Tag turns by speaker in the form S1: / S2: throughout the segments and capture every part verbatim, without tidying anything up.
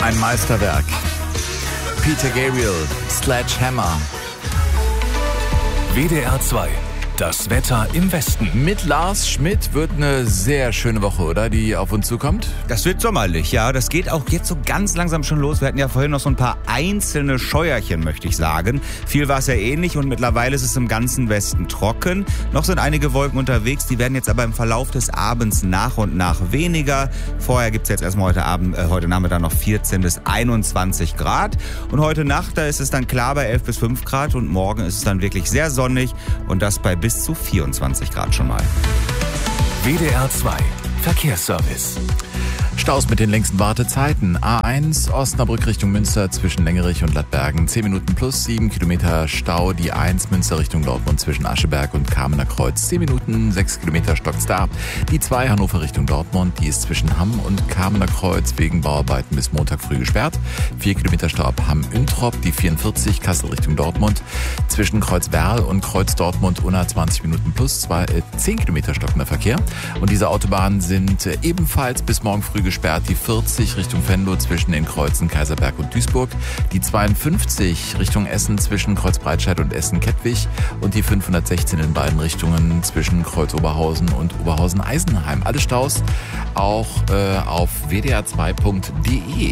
S1: Ein Meisterwerk. Peter Gabriel, Sledgehammer.
S2: W D R zwei. Das Wetter im Westen.
S1: Mit Lars Schmidt wird eine sehr schöne Woche, oder? Die auf uns zukommt.
S3: Das wird sommerlich, ja. Das geht auch jetzt so ganz langsam schon los. Wir hatten ja vorhin noch so ein paar einzelne Scheuerchen, möchte ich sagen. Viel war es ja ähnlich und mittlerweile ist es im ganzen Westen trocken. Noch sind einige Wolken unterwegs, die werden jetzt aber im Verlauf des Abends nach und nach weniger. Vorher gibt es jetzt erstmal heute Abend, äh, heute Nachmittag noch vierzehn bis einundzwanzig Grad. Und heute Nacht, da ist es dann klar bei elf bis fünf Grad und morgen ist es dann wirklich sehr sonnig und das bei bis zu vierundzwanzig Grad schon mal.
S2: W D R zwei Verkehrsservice.
S1: Staus mit den längsten Wartezeiten. A eins Osnabrück Richtung Münster zwischen Längerich und Lattbergen. zehn Minuten plus sieben Kilometer Stau. Die eins Münster Richtung Dortmund zwischen Ascheberg und Kamener Kreuz. zehn Minuten, sechs Kilometer stockt's da. Die zwei Hannover Richtung Dortmund. Die ist zwischen Hamm und Kamener Kreuz wegen Bauarbeiten bis Montag früh gesperrt. vier Kilometer Stau ab Hamm-Üntrop. Die vierundvierzig Kassel Richtung Dortmund. Zwischen Kreuz-Werl und Kreuz-Dortmund Unna zwanzig Minuten plus zwei, äh, zehn Kilometer stockender Verkehr. Und diese Autobahnen sind äh, ebenfalls bis morgen früh gesperrt. Die vierzig Richtung Venlo zwischen den Kreuzen Kaiserberg und Duisburg, die zweiundfünfzig Richtung Essen zwischen Kreuzbreitscheid und Essen-Kettwig und die fünfhundertsechzehn in beiden Richtungen zwischen Kreuz Oberhausen und Oberhausen-Eisenheim. Alle Staus auch äh, auf w d r zwei punkt d e.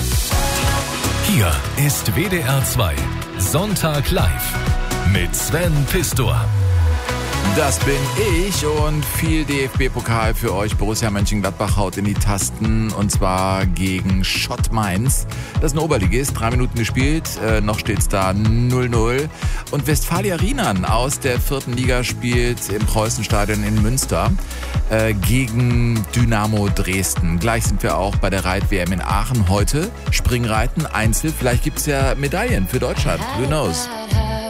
S2: Hier ist W D R zwei Sonntag live mit Sven Pistor.
S1: Das bin ich und viel D F B-Pokal für euch. Borussia Mönchengladbach haut in die Tasten und zwar gegen Schott Mainz. Das ist ein Oberligist, drei Minuten gespielt, äh, noch steht's da null null. Und Westfalia Riemann aus der vierten Liga spielt im Preußenstadion in Münster äh, gegen Dynamo Dresden. Gleich sind wir auch bei der Reit-W M in Aachen heute. Springreiten, Einzel, vielleicht gibt's ja Medaillen für Deutschland, who knows.